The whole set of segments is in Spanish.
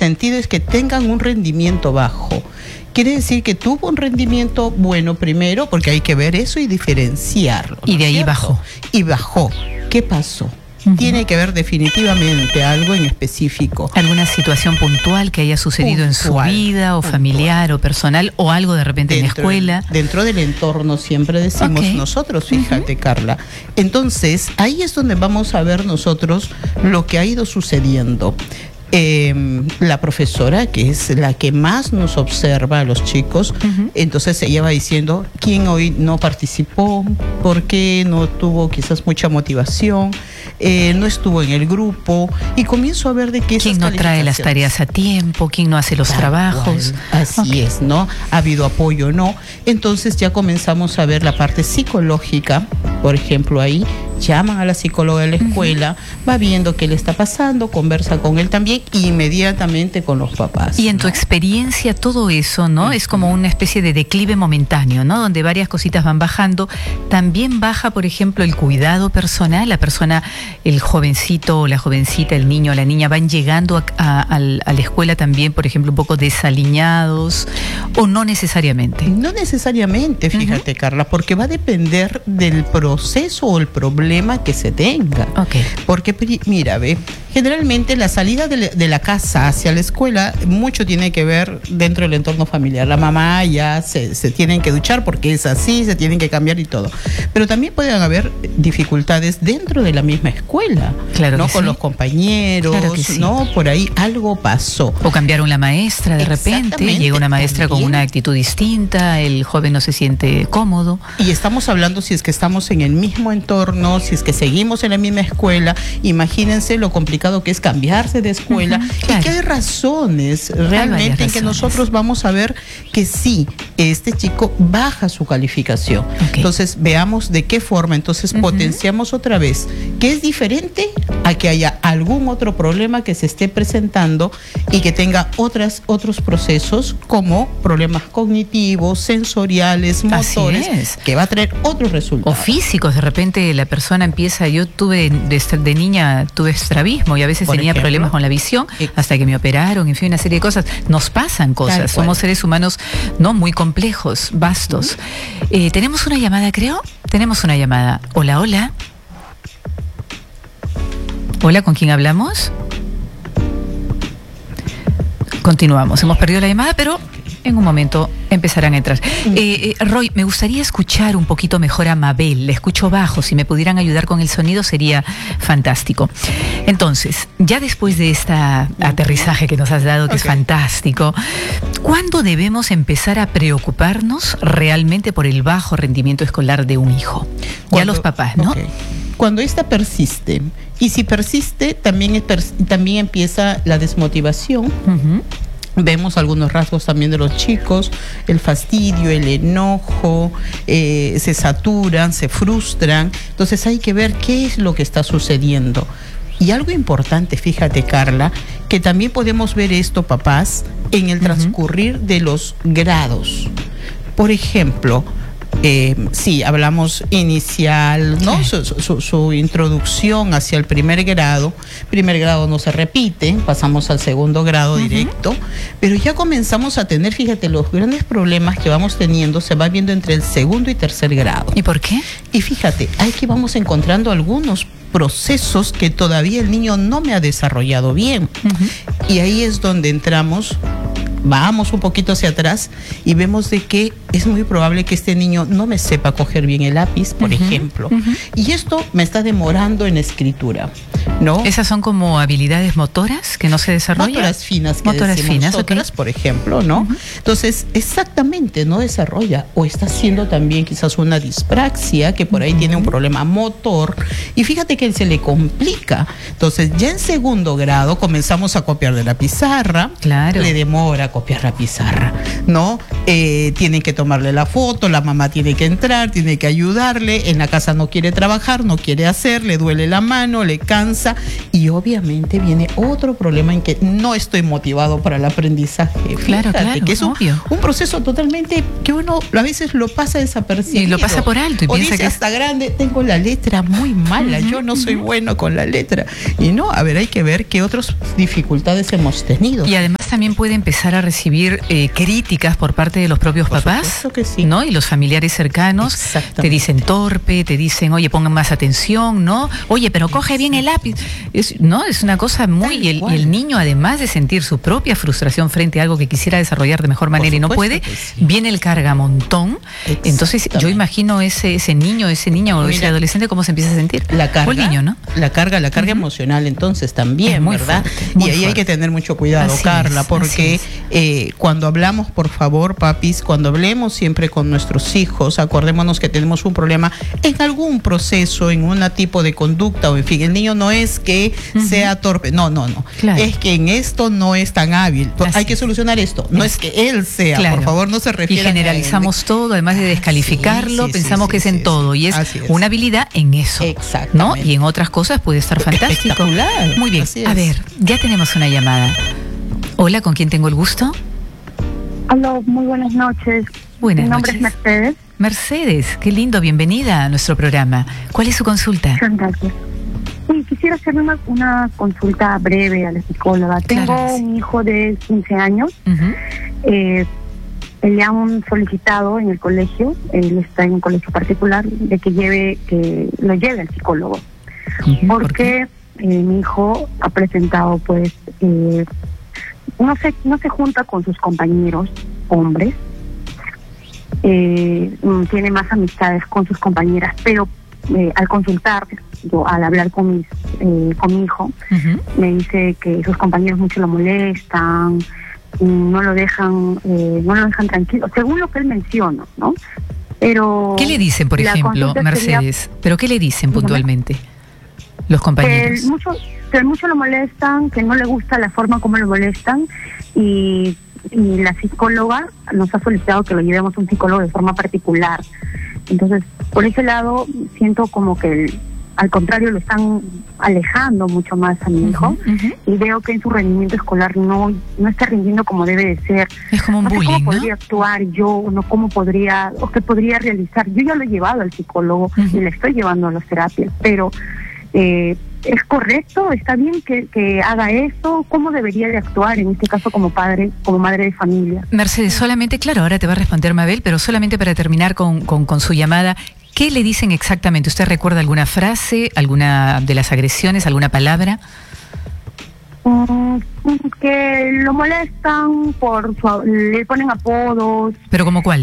sentido es que tengan un rendimiento bajo. Quiere decir que tuvo un rendimiento bueno primero, porque hay que ver eso y diferenciarlo. Y de ahí bajó. Y bajó. ¿Qué pasó? Tiene que ver definitivamente algo en específico. ¿Alguna situación puntual que haya sucedido en su vida, o familiar, o personal, o algo de repente en la escuela? Dentro del entorno siempre decimos nosotros, fíjate, Carla. Entonces, ahí es donde vamos a ver nosotros lo que ha ido sucediendo. La profesora, que es la que más nos observa a los chicos, entonces ella va diciendo quién hoy no participó, por qué no tuvo quizás mucha motivación, no estuvo en el grupo, y comienzo a ver de qué quién no trae las tareas a tiempo, quién no hace los trabajos. Así es, ¿no? Ha habido apoyo o no. Entonces ya comenzamos a ver la parte psicológica. Por ejemplo, ahí llaman a la psicóloga de la escuela, va viendo qué le está pasando, conversa con él también, inmediatamente con los papás. Y en tu experiencia todo eso, ¿no? Es como una especie de declive momentáneo, ¿no? Donde varias cositas van bajando. También baja, por ejemplo, el cuidado personal. La persona, el jovencito o la jovencita, el niño o la niña van llegando a la escuela también, por ejemplo, un poco desaliñados, o no necesariamente. No necesariamente, fíjate, Carla, porque va a depender del proceso o el problema que se tenga. Porque, mira, generalmente la salida de la casa hacia la escuela mucho tiene que ver dentro del entorno familiar. La mamá ya se tienen que duchar porque es así, se tienen que cambiar y todo. Pero también pueden haber dificultades dentro de la misma escuela, claro, ¿no? Que con sí. los compañeros, claro que sí. ¿No? Por ahí algo pasó. O cambiaron la maestra de repente, llega una maestra también con una actitud distinta, el joven no se siente cómodo. Y estamos hablando si es que estamos en el mismo entorno, si es que seguimos en la misma escuela. Imagínense lo complicado que es cambiarse de escuela. Claro. Y que hay razones realmente en que nosotros vamos a ver que sí, este chico baja su calificación. Entonces veamos de qué forma, entonces potenciamos otra vez, que es diferente a que haya algún otro problema que se esté presentando y que tenga otros procesos como problemas cognitivos, sensoriales, motores, que va a traer otros resultados. O físicos, de repente la persona empieza, yo tuve de niña tuve estrabismo y a veces tenía problemas con la visión hasta que me operaron, en fin, una serie de cosas. Nos pasan cosas, somos seres humanos no muy complejos, vastos. Tenemos una llamada, creo. Tenemos una llamada. Hola, hola. Hola, ¿con quién hablamos? Continuamos, hemos perdido la llamada, pero en un momento empezarán a entrar. Roy, me gustaría escuchar un poquito mejor a Mabel. Le escucho bajo. Si me pudieran ayudar con el sonido sería fantástico. Entonces, ya después de este aterrizaje que nos has dado, que es fantástico, ¿cuándo debemos empezar a preocuparnos realmente por el bajo rendimiento escolar de un hijo? Ya los papás, ¿no? Cuando esta persiste, y si persiste, también empieza la desmotivación. Vemos algunos rasgos también de los chicos, el fastidio, el enojo, se saturan, se frustran. Entonces hay que ver qué es lo que está sucediendo. Y algo importante, fíjate, Carla, que también podemos ver esto, papás, en el transcurrir de los grados. Por ejemplo, sí, hablamos inicial, ¿no? Su introducción hacia el primer grado no se repite, pasamos al segundo grado directo, pero ya comenzamos a tener, fíjate, los grandes problemas que vamos teniendo se va viendo entre el segundo y tercer grado. ¿Y por qué? Y fíjate, aquí vamos encontrando algunos procesos que todavía el niño no me ha desarrollado bien. Y ahí es donde entramos, vamos un poquito hacia atrás y vemos de que es muy probable que este niño no me sepa coger bien el lápiz, por ejemplo. Y esto me está demorando en escritura, ¿no? ¿Esas son como habilidades motoras que no se desarrollan? Motoras finas, que decimos nosotras, por ejemplo, ¿no? Entonces, exactamente, no desarrolla. O está haciendo también quizás una dispraxia, que por ahí tiene un problema motor. Y fíjate que se le complica. Entonces, ya en segundo grado comenzamos a copiar de la pizarra. Claro. Le demora copiar la pizarra, ¿no? Tienen que tomarle la foto, la mamá tiene que entrar, tiene que ayudarle, en la casa no quiere trabajar, no quiere hacer, le duele la mano, le cansa, y obviamente viene otro problema en que no estoy motivado para el aprendizaje. Claro, que es un proceso totalmente que uno a veces lo pasa desapercibido. Y lo pasa por alto. Y o piensa dice, hasta grande, tengo la letra muy mala, yo no soy bueno con la letra. Y no, a ver, hay que ver qué otras dificultades hemos tenido. Y además además también puede empezar a recibir críticas por parte de los propios papás, que sí, ¿no? Y los familiares cercanos te dicen torpe, te dicen, oye, pongan más atención, ¿no? Oye, pero coge bien el lápiz. ¿No? Es una cosa muy... Y el niño, además de sentir su propia frustración frente a algo que quisiera desarrollar de mejor manera y no puede, viene el cargamontón. Entonces, yo imagino ese niño o ese adolescente cómo se empieza a sentir. La carga, o el niño, ¿no? La carga emocional, entonces también, muy ¿verdad? Fuerte, y ahí hay que tener mucho cuidado, Carla, porque cuando hablamos, por favor, papis, cuando hablemos siempre con nuestros hijos, acordémonos que tenemos un problema en algún proceso, en un tipo de conducta, o en fin, el niño no es que sea torpe, no. Claro. Es que en esto no es tan hábil. Hay que solucionar esto. No es que él sea, por favor, no se refiere. Y generalizamos todo, además de descalificarlo, pensamos que es en todo. Y es una habilidad en eso. Exacto. ¿No? Y en otras cosas puede estar fantástico. Espectacular. Muy bien. A ver, ya tenemos una llamada. Hola, ¿con quién tengo el gusto? Hola, muy buenas noches. Buenas Mi nombre noches. es Mercedes. Mercedes, qué lindo, bienvenida a nuestro programa. ¿Cuál es su consulta? Gracias. Sí, quisiera hacerle una consulta breve a la psicóloga. Tengo un hijo de 15 años. Le han solicitado en el colegio, él está en un colegio particular, de que lo lleve al psicólogo. Porque mi hijo ha presentado, pues, no se junta con sus compañeros hombres, tiene más amistades con sus compañeras, pero al consultar, al hablar con mi hijo, me dice que sus compañeros mucho lo molestan, no lo dejan tranquilo, según lo que él menciona, ¿no? Pero ¿qué le dicen, por ejemplo, Mercedes? ¿Pero qué le dicen puntualmente los compañeros? Que mucho lo molestan, que no le gusta la forma como lo molestan, y la psicóloga nos ha solicitado que lo llevemos a un psicólogo de forma particular. Entonces, por ese lado, siento como que al contrario lo están alejando mucho más a mi hijo, y veo que en su rendimiento escolar no está rindiendo como debe de ser. Es como un no sé bullying, cómo podría actuar yo, cómo podría, o qué podría realizar. Yo ya lo he llevado al psicólogo y le estoy llevando a las terapias, pero ¿es correcto? ¿Está bien que haga eso? ¿Cómo debería de actuar en este caso como padre, como madre de familia? Mercedes, solamente, claro, ahora te va a responder Mabel, pero solamente para terminar con su llamada, ¿qué le dicen exactamente? ¿Usted recuerda alguna frase, alguna de las agresiones, alguna palabra? Que lo molestan, le ponen apodos. ¿Pero como cuál?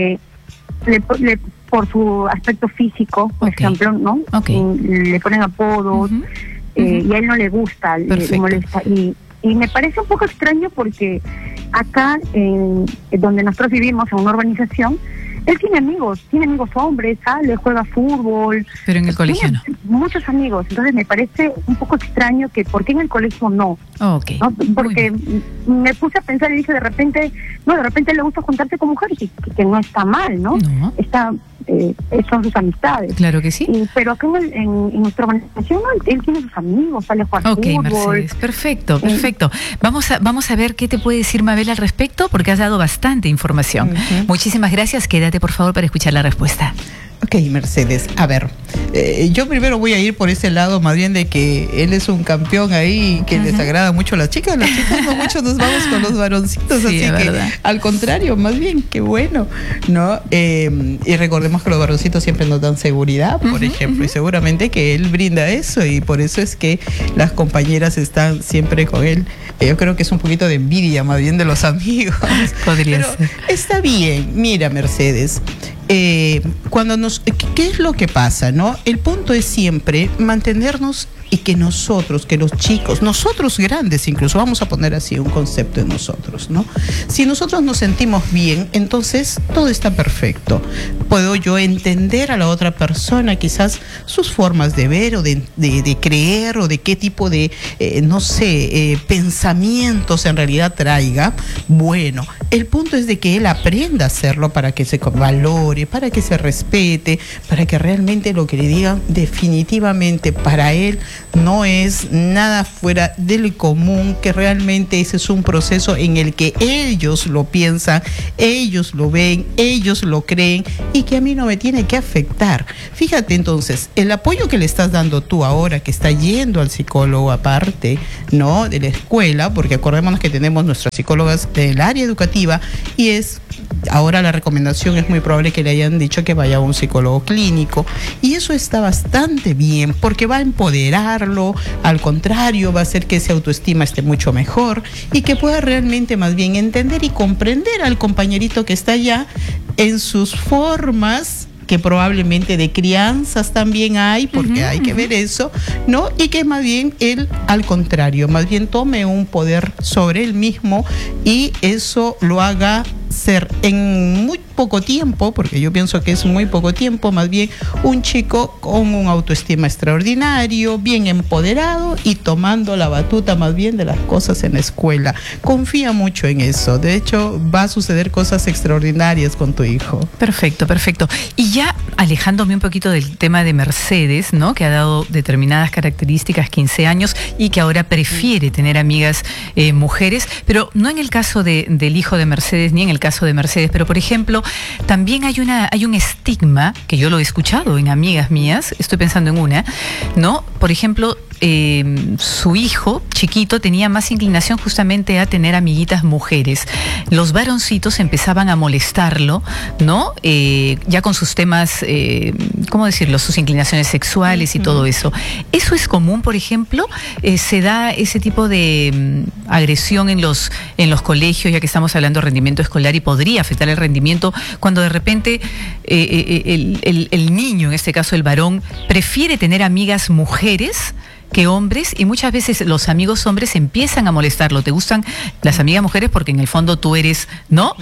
Por su aspecto físico, por ejemplo, ¿no? Le ponen apodos, y a él no le gusta, le molesta. Y me parece un poco extraño porque acá, donde nosotros vivimos, en una urbanización, él tiene amigos hombres, sale, juega fútbol. Pero en el colegio no. Muchos amigos. Entonces me parece un poco extraño que ¿por qué en el colegio no? ¿No? Porque me puse a pensar y dije de repente le gusta juntarse con mujeres, que no está mal, ¿no? Son sus amistades. Claro que sí. Pero acá en nuestra organización él tiene sus amigos, sale a jugar fútbol. Mercedes, perfecto. Vamos a ver qué te puede decir Mabel al respecto, porque has dado bastante información. Muchísimas gracias. Quédate, por favor, para escuchar la respuesta. Ok, Mercedes, a ver, yo primero voy a ir por ese lado más bien de que él es un campeón ahí que les agrada mucho a las chicas no mucho nos vamos con los varoncitos, así que al contrario, más bien, qué bueno, ¿no? Y recordemos que los varoncitos siempre nos dan seguridad, por ejemplo, y seguramente que él brinda eso y por eso es que las compañeras están siempre con él. Yo creo que es un poquito de envidia más bien de los amigos. Podría ser. Está bien, mira, Mercedes, ¿qué es lo que pasa, no? El punto es siempre mantenernos y que nosotros, que los chicos, nosotros grandes incluso, vamos a poner así un concepto de nosotros, ¿no? Si nosotros nos sentimos bien, entonces todo está perfecto. Puedo yo entender a la otra persona quizás sus formas de ver o de creer o de qué tipo de, pensamientos en realidad traiga. Bueno, el punto es de que él aprenda a hacerlo para que se valore, para que se respete, para que realmente lo que le digan definitivamente para él no es nada fuera del común, que realmente ese es un proceso en el que ellos lo piensan, ellos lo ven, ellos lo creen y que a mí no me tiene que afectar. Fíjate entonces, el apoyo que le estás dando tú ahora, que está yendo al psicólogo aparte, ¿no?, de la escuela, porque acordémonos que tenemos nuestras psicólogas del área educativa y ahora la recomendación es muy probable que le hayan dicho que vaya a un psicólogo clínico, y eso está bastante bien porque va a empoderarlo, al contrario, va a hacer que esa autoestima esté mucho mejor y que pueda realmente más bien entender y comprender al compañerito que está allá en sus formas, que probablemente de crianzas también hay, porque hay que ver eso, ¿no? Y que más bien él, al contrario, más bien tome un poder sobre él mismo y eso lo haga ser en muy poco tiempo, porque yo pienso que es muy poco tiempo, más bien un chico con un autoestima extraordinario, bien empoderado y tomando la batuta más bien de las cosas en la escuela. Confía mucho en eso. De hecho, va a suceder cosas extraordinarias con tu hijo. Perfecto, perfecto. Y ya alejándome un poquito del tema de Mercedes, ¿no?, que ha dado determinadas características, 15 años, y que ahora prefiere tener amigas mujeres, pero no en el caso del hijo de Mercedes ni en el caso de Mercedes, pero por ejemplo, también hay un estigma, que yo lo he escuchado en amigas mías, estoy pensando en una, ¿no? Por ejemplo, su hijo chiquito tenía más inclinación justamente a tener amiguitas mujeres. Los varoncitos empezaban a molestarlo, ¿no? Ya con sus temas, ¿cómo decirlo? Sus inclinaciones sexuales y todo eso. ¿Eso es común, por ejemplo? ¿Se da ese tipo de agresión en los colegios, ya que estamos hablando de rendimiento escolar, y podría afectar el rendimiento cuando de repente el niño, en este caso el varón, prefiere tener amigas mujeres que hombres, y muchas veces los amigos hombres empiezan a molestarlo? Te gustan las amigas mujeres porque en el fondo tú eres, ¿no?,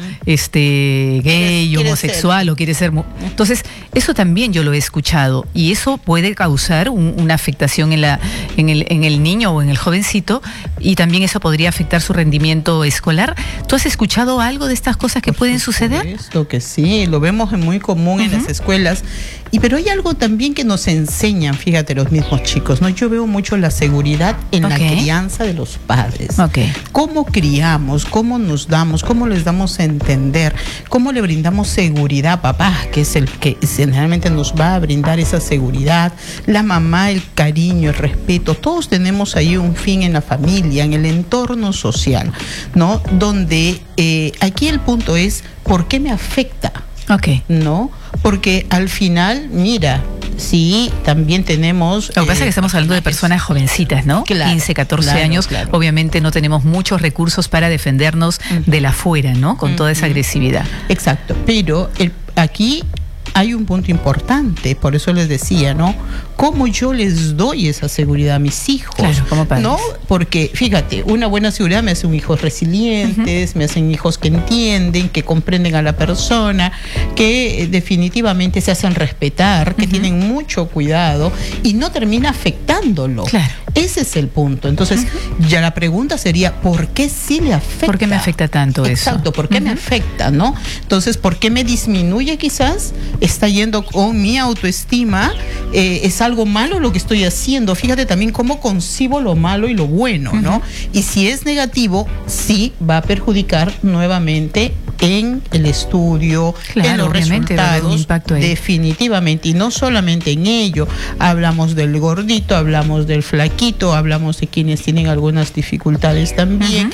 gay, homosexual, o quieres ser... Entonces, eso también yo lo he escuchado, y eso puede causar una afectación en el niño o en el jovencito, y también eso podría afectar su rendimiento escolar. ¿Tú has escuchado algo de estas cosas que pueden suceder? Esto que sí, lo vemos muy común en las escuelas. Pero hay algo también que nos enseñan, fíjate, los mismos chicos, ¿no? Yo veo mucho la seguridad en la crianza de los padres. Cómo criamos, cómo nos damos, cómo les damos a entender, cómo le brindamos seguridad a papá, que es el que generalmente nos va a brindar esa seguridad, la mamá, el cariño, el respeto. Todos tenemos ahí un fin en la familia, en el entorno social, ¿no? Donde aquí el punto es, ¿por qué me afecta? ¿No? Porque al final, mira, sí, también tenemos... Lo que pasa es que estamos hablando de personas jovencitas, ¿no? Claro, 15, 14 años. Claro. Obviamente no tenemos muchos recursos para defendernos de la afuera, ¿no? Con toda esa agresividad. Exacto, pero aquí hay un punto importante, por eso les decía, ¿no? ¿Cómo yo les doy esa seguridad a mis hijos? Claro, como padres. ¿No? Porque, fíjate, una buena seguridad me hace un hijos resilientes, me hacen hijos que entienden, que comprenden a la persona, que definitivamente se hacen respetar, que tienen mucho cuidado y no termina afectándolo. Claro. Ese es el punto. Entonces, ya la pregunta sería, ¿por qué sí le afecta? ¿Por qué me afecta tanto eso? Exacto, ¿por qué me afecta, no? Entonces, ¿por qué me disminuye quizás? Está yendo con mi autoestima, es algo malo lo que estoy haciendo. Fíjate también cómo concibo lo malo y lo bueno, ¿no? Y si es negativo, sí va a perjudicar nuevamente en el estudio, en los resultados, definitivamente. Y no solamente en ello, hablamos del gordito, hablamos del flaquito, hablamos de quienes tienen algunas dificultades también,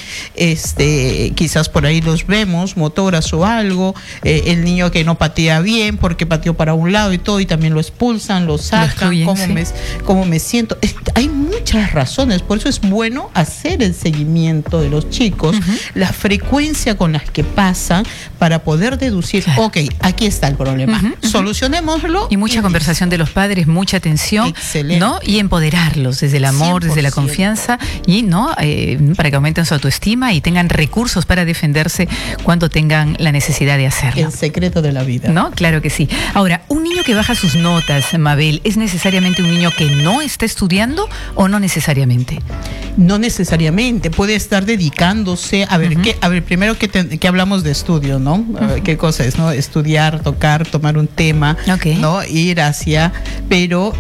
quizás por ahí los vemos, motoras o algo, el niño que no patea bien porque pateó para un lado y todo, y también lo expulsan, lo sacan, cómo me siento. Hay muchas razones, por eso es bueno hacer el seguimiento de los chicos, la frecuencia con las que pasan, para poder deducir, aquí está el problema, solucionémoslo. Y mucha conversación de los padres, mucha atención, ¿no? Y empoderarlos desde el amor, 100%. Desde la confianza, y no para que aumenten su autoestima y tengan recursos para defenderse cuando tengan la necesidad de hacerlo. El secreto de la vida. ¿No? Claro que sí. Ahora, ¿un niño que baja sus notas, Mabel, es necesariamente un niño que no está estudiando o no necesariamente? No necesariamente, puede estar dedicándose, a ver, primero que hablamos de estudio, ¿no? ¿Qué cosa es, no? Estudiar, tocar, tomar un tema, ¿no? Ir hacia, pero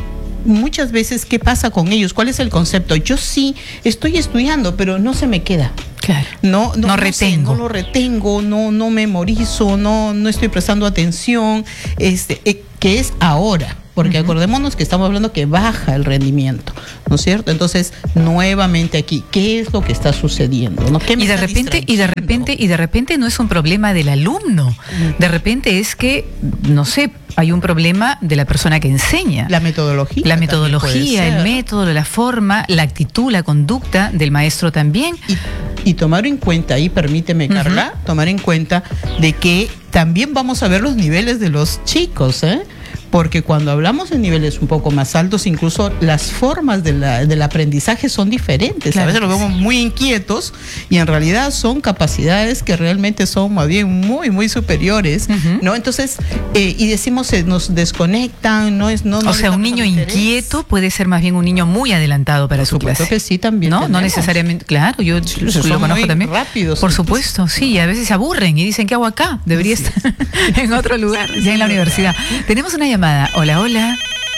muchas veces, ¿qué pasa con ellos? ¿Cuál es el concepto? Yo sí estoy estudiando, pero no se me queda. Claro. No retengo. No lo retengo, no memorizo, no estoy prestando atención, que es ahora. Porque acordémonos que estamos hablando que baja el rendimiento, ¿no es cierto? Entonces, nuevamente aquí, ¿qué es lo que está sucediendo? ¿No? ¿Qué me Y de está repente no es un problema del alumno. De repente es que, no sé, hay un problema de la persona que enseña. La metodología. La metodología, el método, la forma, la actitud, la conducta del maestro también. Y tomar en cuenta, y permíteme, Carla, tomar en cuenta de que también vamos a ver los niveles de los chicos, porque cuando hablamos de niveles un poco más altos, incluso las formas del aprendizaje son diferentes. Claro, a veces los vemos muy inquietos y en realidad son capacidades que realmente son más bien muy, muy superiores, ¿no? Entonces, y decimos, nos desconectan, no o sea, un niño inquieto puede ser más bien un niño muy adelantado para su clase. Que sí, también. No necesariamente, claro, yo lo conozco también. Rápidos, por supuesto, sí, a veces se aburren y dicen, ¿qué hago acá? Debería estar en otro lugar, ya en la universidad. Tenemos una llamada. Hola, hola.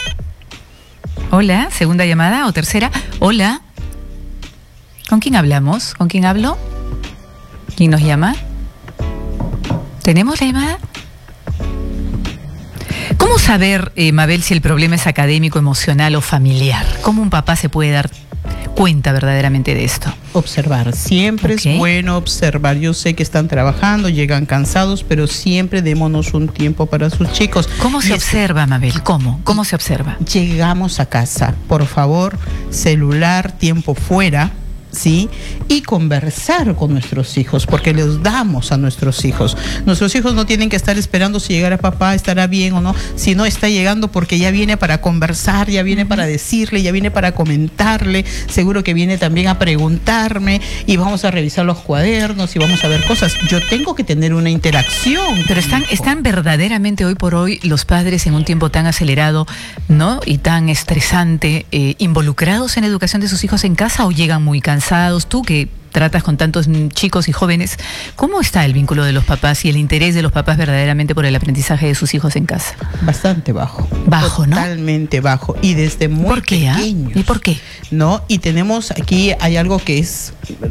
Hola, segunda llamada o tercera. Hola. ¿Con quién hablamos? ¿Con quién hablo? ¿Quién nos llama? ¿Tenemos la llamada? ¿Cómo saber, Mabel, si el problema es académico, emocional o familiar? ¿Cómo un papá se puede dar cuenta verdaderamente de esto? Observar, siempre es bueno observar. Yo sé que están trabajando, llegan cansados, pero siempre démonos un tiempo para sus chicos. ¿Cómo se observa, Mabel? ¿Cómo se observa? Llegamos a casa, por favor, celular, tiempo fuera, ¿sí? Y conversar con nuestros hijos, porque les damos a nuestros hijos. Nuestros hijos no tienen que estar esperando si llegará papá, estará bien o no, si no está llegando porque ya viene para conversar, ya viene para decirle, ya viene para comentarle, seguro que viene también a preguntarme y vamos a revisar los cuadernos y vamos a ver cosas. Yo tengo que tener una interacción. Pero están verdaderamente hoy por hoy los padres en un tiempo tan acelerado, ¿no? Y tan estresante, involucrados en la educación de sus hijos en casa, o llegan muy cansados. Tú que tratas con tantos chicos y jóvenes, ¿cómo está el vínculo de los papás y el interés de los papás verdaderamente por el aprendizaje de sus hijos en casa? Bastante bajo. Bajo, ¿no? Totalmente bajo. Y desde muy pequeños. ¿Y por qué? ¿No? Y tenemos aquí, hay algo que es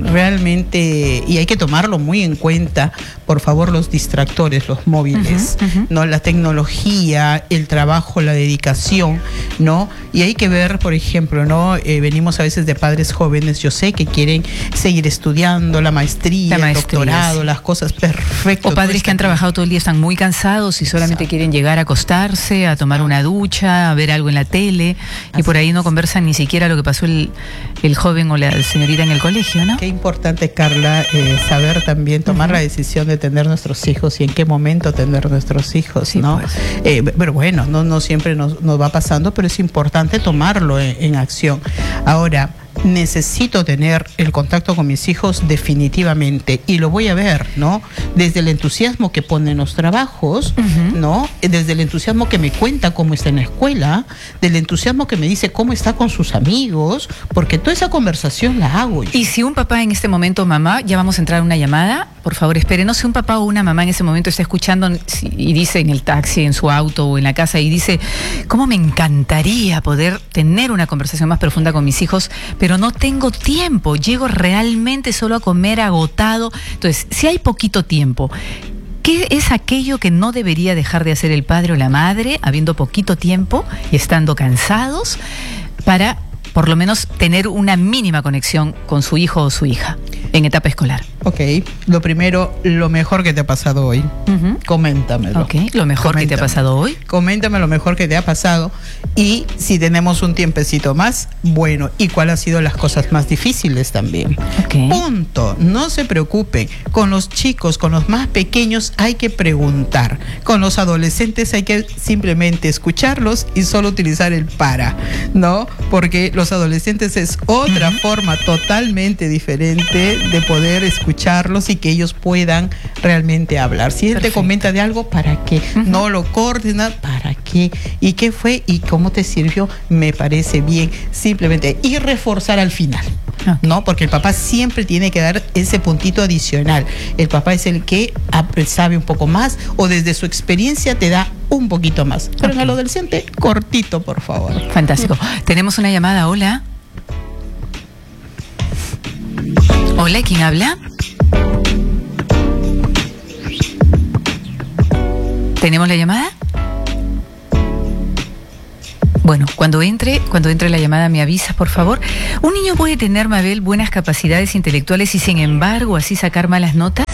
realmente, y hay que tomarlo muy en cuenta, por favor, los distractores, los móviles, ¿no? La tecnología, el trabajo, la dedicación, ¿no? Y hay que ver, por ejemplo, ¿no? Venimos a veces de padres jóvenes, yo sé que quieren seguir estudiando la maestría, el doctorado, las cosas, perfecto. O padres que han trabajado todo el día, están muy cansados y solamente quieren llegar a acostarse, a tomar una ducha, a ver algo en la tele, y por ahí no conversan ni siquiera lo que pasó el joven o la señorita en el colegio, ¿no? Qué importante, Carla, saber también tomar la decisión de tener nuestros hijos y en qué momento tener nuestros hijos, sí, ¿no? Pues. Pero bueno, no siempre nos va pasando, pero es importante tomarlo en acción. Ahora, necesito tener el contacto con mis hijos definitivamente, y lo voy a ver, ¿no? Desde el entusiasmo que pone en los trabajos, ¿no? Desde el entusiasmo que me cuenta cómo está en la escuela, del entusiasmo que me dice cómo está con sus amigos, porque toda esa conversación la hago yo. Y si un papá en este momento, mamá, ya vamos a entrar a una llamada, por favor espere, no sé, un papá o una mamá en ese momento está escuchando y dice en el taxi, en su auto o en la casa, y dice, ¿cómo me encantaría poder tener una conversación más profunda con mis hijos, pero no tengo tiempo, llego realmente solo a comer agotado? Entonces, si hay poquito tiempo, ¿qué es aquello que no debería dejar de hacer el padre o la madre, habiendo poquito tiempo y estando cansados, para por lo menos tener una mínima conexión con su hijo o su hija en etapa escolar? Ok, lo primero, lo mejor que te ha pasado hoy. Coméntamelo. Ok, lo mejor que te ha pasado hoy. Coméntame lo mejor que te ha pasado, y si tenemos un tiempecito más, bueno, y cuál ha sido las cosas más difíciles también. Okay. Punto. No se preocupen. Con los chicos, con los más pequeños hay que preguntar. Con los adolescentes hay que simplemente escucharlos y solo utilizar el para, ¿no? Porque los adolescentes es otra forma totalmente diferente de poder escucharlos y que ellos puedan realmente hablar. Si él te comenta de algo, ¿para qué? No lo cortes, nada, ¿para qué? ¿Y qué fue? ¿Y cómo te sirvió? Me parece bien, simplemente. Y reforzar al final, ¿no? Porque el papá siempre tiene que dar ese puntito adicional. El papá es el que sabe un poco más, o desde su experiencia te da un poquito más. Pero en el adolescente, cortito, por favor. Fantástico. Tenemos una llamada. Hola. Hola, ¿quién habla? ¿Tenemos la llamada? Bueno, cuando entre la llamada me avisas, por favor. ¿Un niño puede tener, Mabel, buenas capacidades intelectuales y sin embargo así sacar malas notas?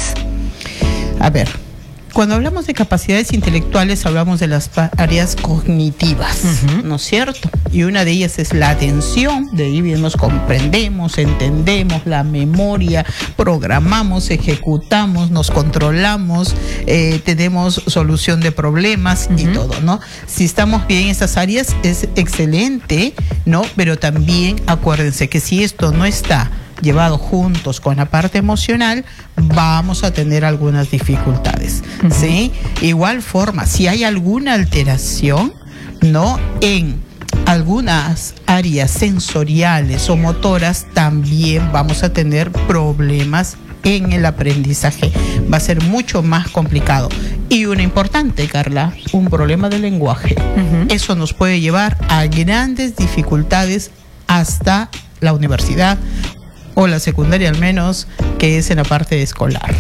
A ver, cuando hablamos de capacidades intelectuales hablamos de las áreas cognitivas, ¿no es cierto? Y una de ellas es la atención, de ahí nos comprendemos, entendemos, la memoria, programamos, ejecutamos, nos controlamos, tenemos solución de problemas y todo, ¿no? Si estamos bien en esas áreas es excelente, ¿no? Pero también acuérdense que si esto no está llevado juntos con la parte emocional, vamos a tener algunas dificultades, ¿sí? Igual forma, si hay alguna alteración, ¿no? En algunas áreas sensoriales o motoras, también vamos a tener problemas en el aprendizaje. Va a ser mucho más complicado. Y una importante, Carla, un problema de lenguaje. Eso nos puede llevar a grandes dificultades hasta la universidad, o la secundaria al menos, que es en la parte escolar.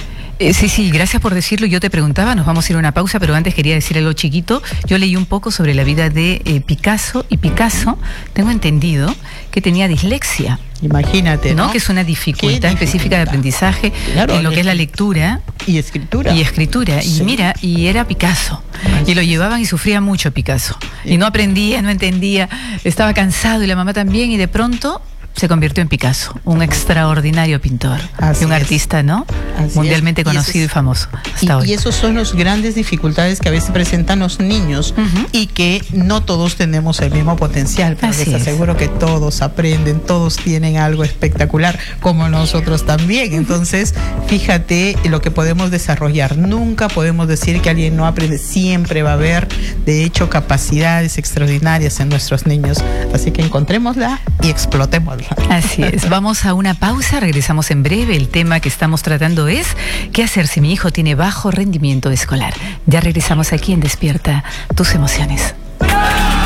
Sí, gracias por decirlo. Yo te preguntaba, nos vamos a ir a una pausa, pero antes quería decir algo chiquito. Yo leí un poco sobre la vida de Picasso, y Picasso, tengo entendido que tenía dislexia. Imagínate, ¿no? Que es una dificultad específica de aprendizaje, claro, en lo que es la lectura y escritura. Sí. Y mira, y era Picasso. Y lo llevaban y sufría mucho Picasso. Y no aprendía, no entendía, estaba cansado y la mamá también, y de pronto se convirtió en Picasso, un extraordinario pintor, y un artista, ¿no? Mundialmente conocido y famoso hasta hoy. Y esos son las grandes dificultades que a veces presentan los niños y que no todos tenemos el mismo potencial, pero les aseguro que todos aprenden, todos tienen algo espectacular, como nosotros también. Entonces, fíjate lo que podemos desarrollar. Nunca podemos decir que alguien no aprende, siempre va a haber, de hecho, capacidades extraordinarias en nuestros niños. Así que encontrémosla y explotémosla. Así es. Vamos a una pausa, regresamos en breve. El tema que estamos tratando es ¿qué hacer si mi hijo tiene bajo rendimiento escolar? Ya regresamos aquí en Despierta tus emociones.